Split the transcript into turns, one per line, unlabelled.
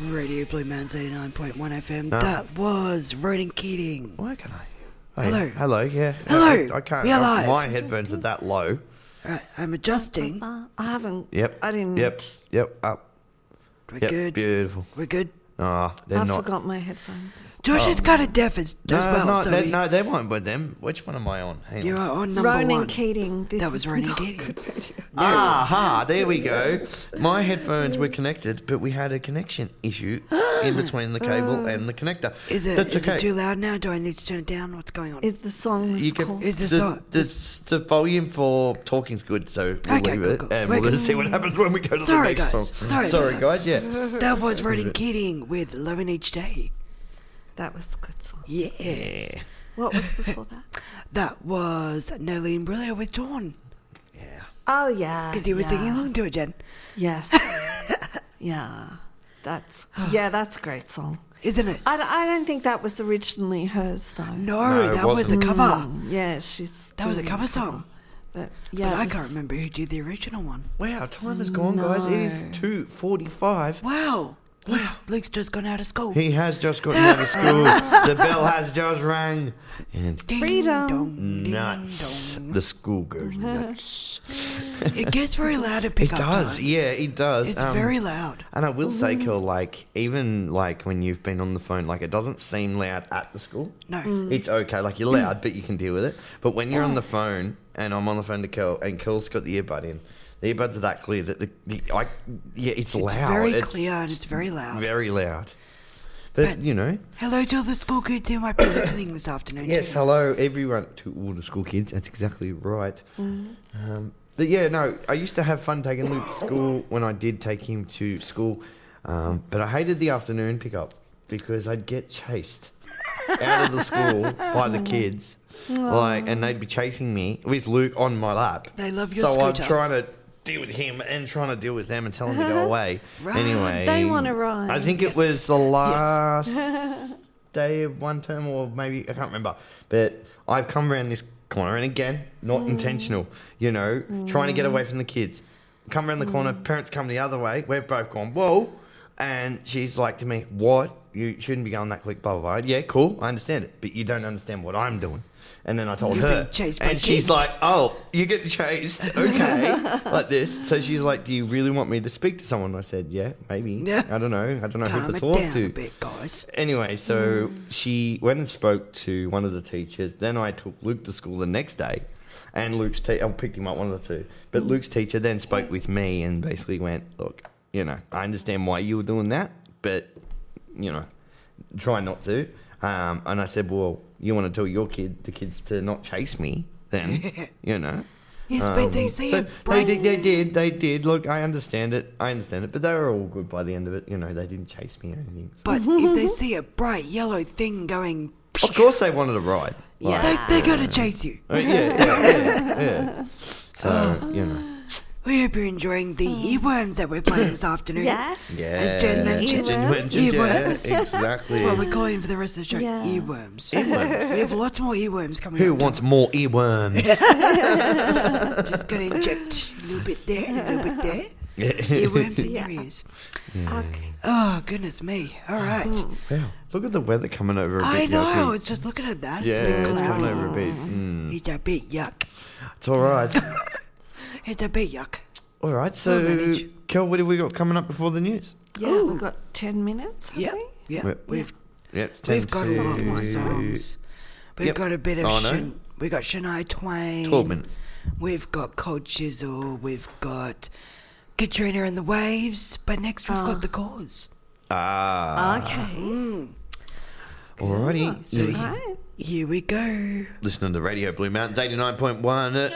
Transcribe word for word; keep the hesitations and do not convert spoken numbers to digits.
Radio Blue Mountains eighty-nine point one F M.
No.
That was Ronan Keating.
Why can I? Oh,
Hello.
yeah. Hello, yeah.
Hello.
I, I can't.
We are
I-
live.
My headphones are that low.
Right, I'm adjusting.
Uh, I haven't.
Yep.
I didn't.
Yep. Yep. Up.
We're
Yep.
good.
Beautiful.
We're good.
Ah, they're
I
not.
forgot my headphones.
Josh is kind of deaf as,
No,
as well.
no,
so
they,
he-
no, they won't with them. Which one am I on? Hang
you're
on.
on number
Ronan
one.
Keating. This
That was
is
Ronan
not
Keating.
good radio.
Aha, there we go. My headphones were connected, but we had a connection issue in between the cable and the connector.
Is it,
That's
is
okay.
it too loud now? Do I need to turn it down? What's going on?
Is the song was
You can,
called?
Is this
the,
song-
the, the volume for talking's good, so we'll
Okay,
leave
cool,
it,
cool.
and
We're
we'll
good.
just see what happens when we go to
Sorry,
the next
guys.
song.
Sorry
Sorry,
about
guys. Yeah.
that was Ronan Keating with Loving Each Day.
That was a good song.
Yes.
What was before that?
That was Nolene Imbruglia with Dawn.
Yeah.
Oh yeah.
Because he was
yeah.
singing along to it, Jen.
Yes. yeah. That's yeah. That's a great song.
Isn't it?
I, d- I don't think that was originally hers though.
No,
No, it
that was a
wasn't.
cover.
Mm, yeah, she's.
That was a
doing
cover song.
But yeah,
But
it
I
was-
can't remember who did the original one.
Wow, time has gone, guys. It is two forty-five.
Wow. Luke's, Luke's just gone out of school.
He has just gotten out of school. The bell has just rang. And
Ding
Freedom.
dong, ding
nuts.
dong.
The school goes nuts.
It gets very loud at
It
pickup
does,
time.
yeah, it does.
It's
Um,
very loud.
And I will say, Kel, like, even like when you've been on the phone, like, it doesn't seem loud at the school.
No.
It's okay. Like, you're loud, but you can deal with it. But when you're on the phone, and I'm on the phone to Kel, and Kel's got the earbud in, the earbuds are that clear that the, the I, yeah, it's,
It's
loud.
very clear and it's very loud.
Very loud. But,
But-
you know.
Hello to all the school kids who might be listening this afternoon.
Yes,
too.
hello, everyone, to all the school kids. That's exactly right. Um, but yeah, no, I used to have fun taking Luke to school when I did take him to school. Um, but I hated the afternoon pickup because I'd get chased out of the school by the kids. Like, and they'd be chasing me with Luke on my lap.
They love your
So I'm
scooter.
trying to deal with him and trying to deal with them and tell them to go away.
Right.
Anyway.
They wanna ride.
I think it
Yes.
was the last day of one term, or maybe I can't remember. But I've come around this corner, and again, not intentional. You know, trying to get away from the kids. Come around the corner, parents come the other way. We've both gone whoa, and she's like to me, "What? You shouldn't be going that quick." Blah blah blah. Yeah, cool, I understand it, but you don't understand what I'm doing. And then I told
You're
her,
being chased by
and she's
kids.
like, "Oh, you're getting chased, okay?" Like this. So she's like, "Do you really want me to speak to someone?" I said, "Yeah, maybe.
Yeah.
I don't know. I don't know
Calm
who to
it
talk
down
to."
a bit, guys.
Anyway, so she went and spoke to one of the teachers. Then I took Luke to school the next day, and Luke's te- I picked him up, one of the two. But Luke's teacher then spoke with me and basically went, "Look, you know, I understand why you were doing that, but you know, try not to." Um, and I said, "Well, you want to tell your kid, the kids, to not chase me, then, you know."
Yes, but they say
so
it
they
bright.
did, they did, they did. Look, I understand it, I understand it, but they were all good by the end of it. You know, they didn't chase me or anything.
But if they see a bright yellow thing going,
Of course, they wanted to ride. Like,
they, they're going to chase you.
uh, yeah, yeah, yeah, yeah. So you know,
We hope you're enjoying the earworms that we're playing this afternoon.
Yes.
yeah.
As Jen mentioned,
Jen mentioned,
earworms.
yeah, exactly.
That's what we're calling for the rest of the show.
Yeah.
Earworms.
Earworms.
We have lots more earworms coming
Who
up.
wants more earworms?
Just going to inject a little bit there, a little bit there. Earworms in your ears.
Okay.
Oh, goodness me. All right.
Wow, look at the weather coming over a bit.
I know. I
yucky.
was just looking at that.
Yeah,
It's a bit
it's coming
cloudy.
over a bit. Mm,
It's a bit yuck.
it's all right.
It's a bit yuck.
All right.
We'll
So,
manage.
Kel, what have we got coming up before the news?
Yeah,
Ooh.
we've got ten minutes. Have
Yeah.
we?
Yeah.
We're-
We've
Yeah, it's ten
we've got
to
a lot more songs. We've
Yep.
got a bit of
Oh, no.
Shan- we got Shania Twain.
twelve minutes.
We've got Cold Chisel. We've got Katrina and the Waves. But next we've got The Cause.
Ah.
Okay.
Mm.
Alrighty.
So
Mm.
he-
Right.
here we go.
Listening to Radio Blue Mountains eighty-nine point one.